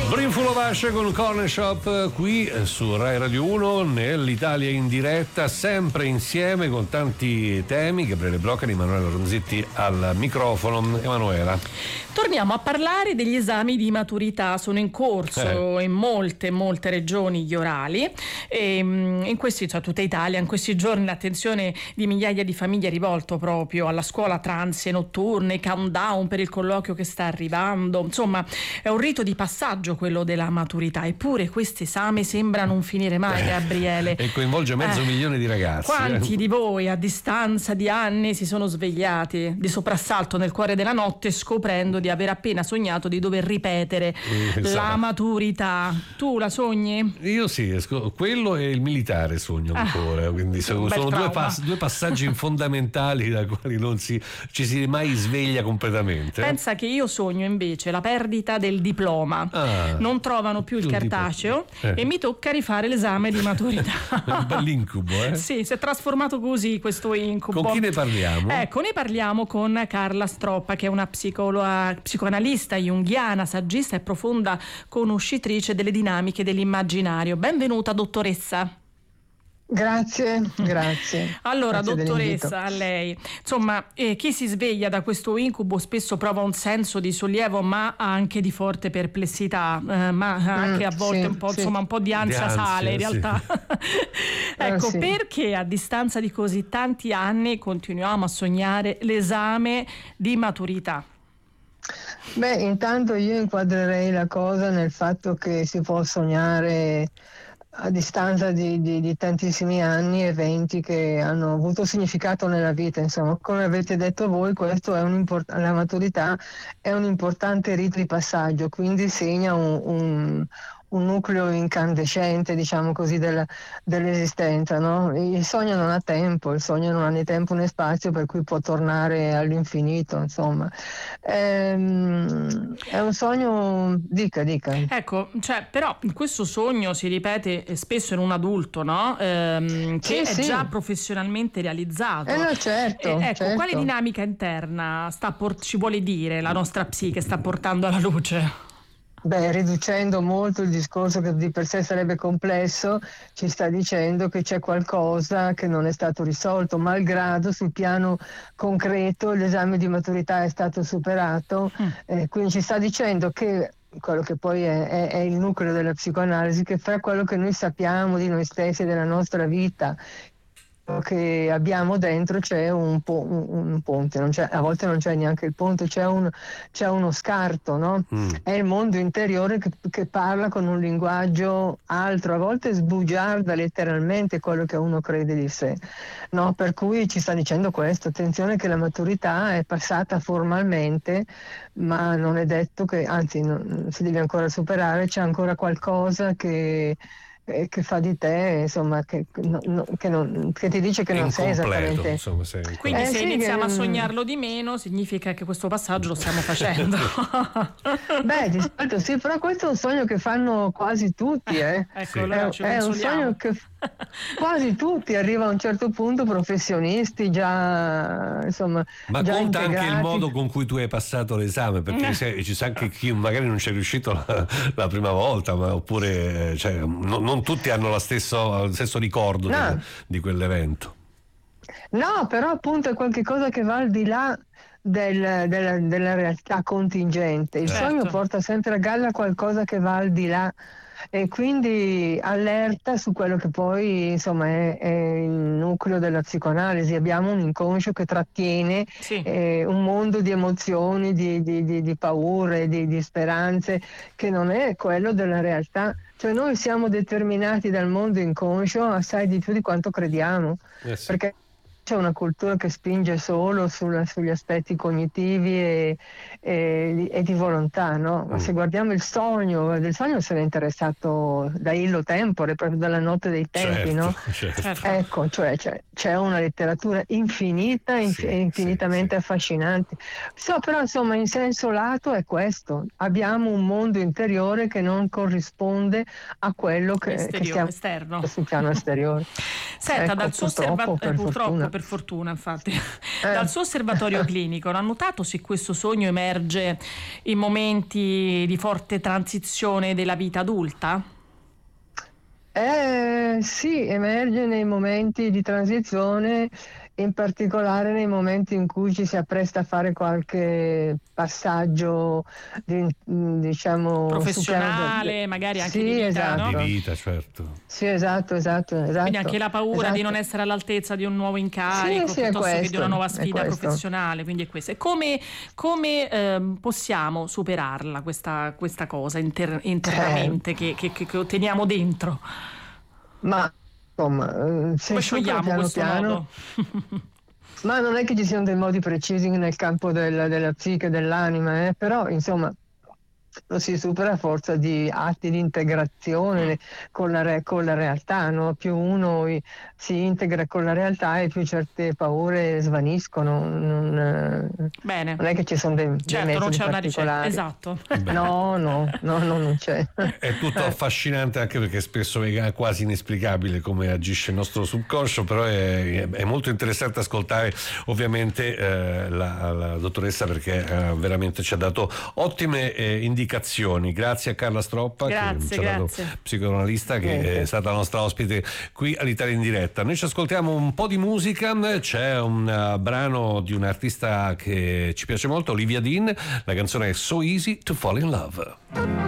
Brimful of Ashe con Corner Shop qui su Rai Radio 1 nell'Italia in diretta, sempre insieme con tanti temi. Gabriele Bloccari, Emanuela Ronzetti al microfono. Emanuela, torniamo a parlare degli esami di maturità. Sono in corso in molte regioni gli orali e in questi, cioè tutta Italia, in questi giorni l'attenzione di migliaia di famiglie è rivolto proprio alla scuola, transe notturne, countdown per il colloquio che sta arrivando. Insomma, è un rito di passaggio quello della maturità, eppure questo esame sembra non finire mai, Gabriele. E coinvolge mezzo milione di ragazzi. Quanti di voi a distanza di anni si sono svegliati di soprassalto nel cuore della notte scoprendo di aver appena sognato di dover ripetere la maturità? Tu la sogni? Io sì, quello e il militare sogno ancora, quindi sono due passaggi fondamentali da quali non ci si mai sveglia completamente. Pensa che io sogno invece la perdita del diploma. Non trovano più il cartaceo e mi tocca rifare l'esame di maturità. Un bell'incubo, Sì, si è trasformato così questo incubo. Con chi ne parliamo? Ecco, ne parliamo con Carla Stroppa, che è una psicoanalista junghiana, saggista e profonda conoscitrice delle dinamiche dell'immaginario. Benvenuta, dottoressa. Grazie. Allora, grazie dottoressa, a lei. Insomma, chi si sveglia da questo incubo spesso prova un senso di sollievo, ma anche di forte perplessità, ma anche a volte un po' di ansia sale in realtà. Ecco, perché a distanza di così tanti anni continuiamo a sognare l'esame di maturità? Beh, intanto io inquadrerei la cosa nel fatto che si può sognare a distanza di tantissimi anni eventi che hanno avuto significato nella vita. Insomma, come avete detto voi, questo è la maturità è un importante rito di passaggio, quindi segna un nucleo incandescente, diciamo così, dell'esistenza, no? Il sogno non ha tempo, il sogno non ha né tempo né spazio, per cui può tornare all'infinito, insomma. È un sogno, dica. Ecco, cioè, però questo sogno si ripete spesso in un adulto, no? Che è già professionalmente realizzato. Certo. Quale dinamica interna ci vuole dire la nostra psiche sta portando alla luce? Beh, riducendo molto il discorso che di per sé sarebbe complesso, ci sta dicendo che c'è qualcosa che non è stato risolto, malgrado sul piano concreto l'esame di maturità è stato superato, quindi ci sta dicendo che quello che poi è il nucleo della psicoanalisi, che fra quello che noi sappiamo di noi stessi e della nostra vita che abbiamo dentro c'è un ponte, a volte non c'è neanche il ponte, c'è uno scarto, no? È il mondo interiore che parla con un linguaggio altro, a volte sbugiarda letteralmente quello che uno crede di sé, no? Per cui ci sta dicendo questo: attenzione che la maturità è passata formalmente, ma non è detto che, anzi si deve ancora superare, c'è ancora qualcosa che fa di te, insomma, che ti dice che non sei esattamente. Insomma, quindi se iniziamo a sognarlo di meno, significa che questo passaggio lo stiamo facendo. Beh, di solito sì, però questo è un sogno che fanno quasi tutti, Ecco, allora è un sogno che quasi tutti, arriva a un certo punto, professionisti già, insomma. Ma già conta integrati. anche il modo con cui tu hai passato l'esame, perché ci sa anche chi magari non ci è riuscito la prima volta, ma oppure non tutti hanno lo stesso ricordo di quell'evento. No, però appunto è qualcosa che va al di là della realtà contingente. Il sogno porta sempre a galla qualcosa che va al di là, e quindi allerta su quello che poi, insomma, è il nucleo della psicoanalisi. Abbiamo un inconscio che trattiene un mondo di emozioni, di paure, di speranze, che non è quello della realtà. Cioè noi siamo determinati dal mondo inconscio assai di più di quanto crediamo, perché c'è una cultura che spinge solo sugli aspetti cognitivi e di volontà, no? Ma se guardiamo del sogno se n'è interessato da illo tempore, proprio dalla notte dei tempi, no? Certo. Ecco, cioè c'è una letteratura infinita e infinitamente affascinante. Però insomma, in senso lato è questo: abbiamo un mondo interiore che non corrisponde a quello che stiamo esterno sul piano esteriore. Senta, ecco, dal suo osservatorio, purtroppo per fortuna, infatti. Dal suo osservatorio clinico, ha notato se questo sogno emerge in momenti di forte transizione della vita adulta? Sì, emerge nei momenti di transizione, in particolare nei momenti in cui ci si appresta a fare qualche passaggio diciamo professionale, magari anche sì, di vita, esatto. no? Di vita, certo. Sì, esatto. Quindi anche la paura esatto. di non essere all'altezza di un nuovo incarico, Sì, piuttosto che di questo, una nuova è sfida questo. professionale. Quindi è questo. E come possiamo superarla questa cosa internamente che teniamo dentro? Ma insomma, se Come supera sciogliamo questo piano nodo? ma non è che ci siano dei modi precisi nel campo della psiche, dell'anima, però insomma lo si supera a forza di atti di integrazione con la realtà, no? Più uno si integra con la realtà e più certe paure svaniscono. Bene. Non è che ci sono dei Certo, metodi non c'è una ricetta, particolari. esatto. No, non c'è. È tutto affascinante, anche perché spesso è quasi inesplicabile come agisce il nostro subconscio, però è molto interessante ascoltare ovviamente la dottoressa, perché veramente ci ha dato ottime indicazioni. Grazie a Carla Stroppa, che ci ha dato, psicoanalista, che è stata la nostra ospite qui all'Italia in diretta. Noi ci ascoltiamo un po' di musica, c'è un brano di un artista che ci piace molto, Olivia Dean, la canzone è So Easy to Fall in Love.